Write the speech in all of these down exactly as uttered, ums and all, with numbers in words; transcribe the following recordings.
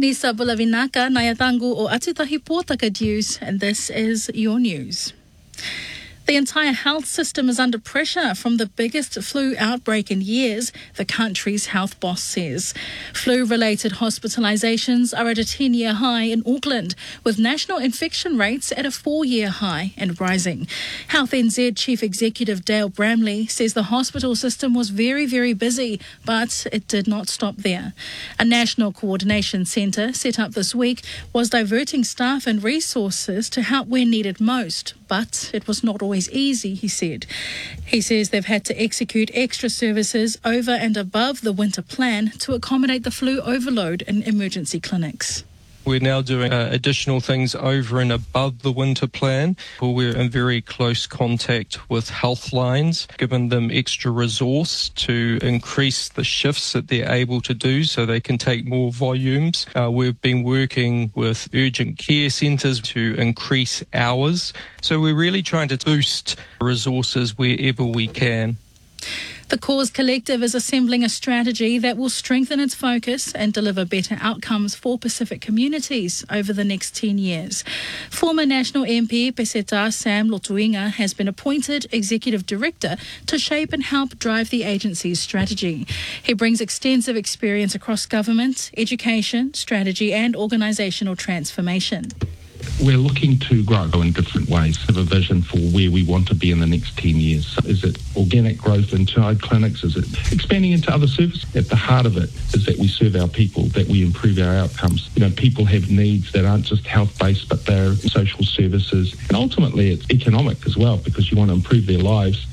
Nisa Bulavinaka, Nayatangu o Atutahi Pōtaka News, and this is your news. The entire health system is under pressure from the biggest flu outbreak in years, the country's health boss says. Flu-related hospitalisations are at a ten-year high in Auckland, with national infection rates at a four-year high and rising. Health N Z Chief Executive Dale Bramley says the hospital system was very, very busy, but it did not stop there. A national coordination centre set up this week was diverting staff and resources to help where needed most, but it was not always easy, he said. He says they've had to execute extra services over and above the winter plan to accommodate the flu overload in emergency clinics. We're now doing uh, additional things over and above the winter plan. We're in very close contact with Healthlines, giving them extra resource to increase the shifts that they're able to do so they can take more volumes. Uh, we've been working with urgent care centres to increase hours. So we're really trying to boost resources wherever we can. The Cause Collective is assembling a strategy that will strengthen its focus and deliver better outcomes for Pacific communities over the next ten years. Former National M P Peseta Sam Lotuinga has been appointed Executive Director to shape and help drive the agency's strategy. He brings extensive experience across government, education, strategy and organisational transformation. We're looking to grow in different ways, have a vision for where we want to be in the next ten years. So is it organic growth inside clinics? Is it expanding into other services? At the heart of it is that we serve our people, that we improve our outcomes. You know, people have needs that aren't just health-based, but they're social services. And ultimately, it's economic as well, because you want to improve their lives.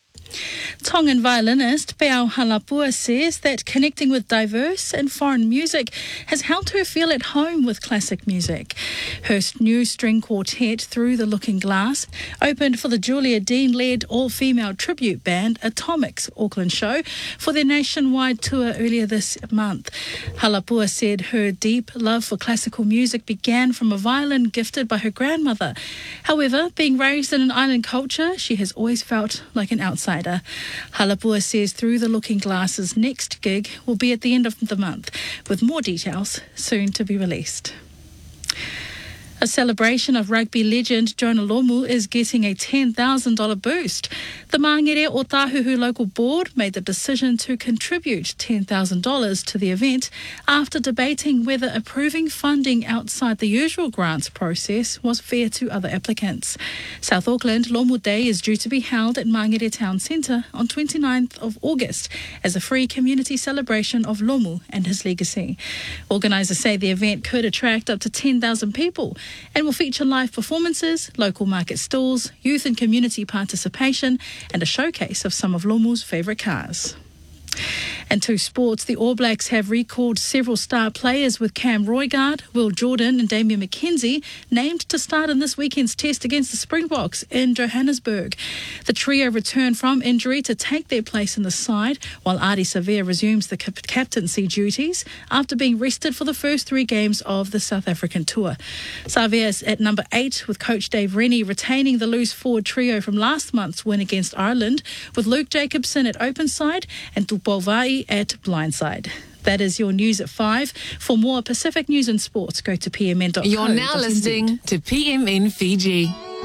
Tongan violinist Peau Halapua says that connecting with diverse and foreign music has helped her feel at home with classic music. Her new string quartet, Through the Looking Glass, opened for the Julia Dean-led all-female tribute band Atomics Auckland show for their nationwide tour earlier this month. Halapua said her deep love for classical music began from a violin gifted by her grandmother. However, being raised in an island culture, she has always felt like an outsider. Halapua says Through the Looking Glass's next gig will be at the end of the month, with more details soon to be released. A celebration of rugby legend Jonah Lomu is getting a ten thousand dollars boost. The Mangere o Tahuhu local board made the decision to contribute ten thousand dollars to the event after debating whether approving funding outside the usual grants process was fair to other applicants. South Auckland Lomu Day is due to be held at Mangere Town Centre on twenty-ninth of August as a free community celebration of Lomu and his legacy. Organisers say the event could attract up to ten thousand people and will feature live performances, local market stalls, youth and community participation, and a showcase of some of Lomu's favourite cars. And to sports, the All Blacks have recalled several star players with Cam Roigard, Will Jordan and Damian McKenzie named to start in this weekend's test against the Springboks in Johannesburg. The trio return from injury to take their place in the side, while Ardie Savea resumes the cap- captaincy duties after being rested for the first three games of the South African tour. Savea is at number eight, with coach Dave Rennie retaining the loose forward trio from last month's win against Ireland, with Luke Jacobson at open side and Tupolvai at blindside. That is your news at five. For more Pacific news and sports, go to p m n dot co dot n z. You're now listening to P M N Fiji.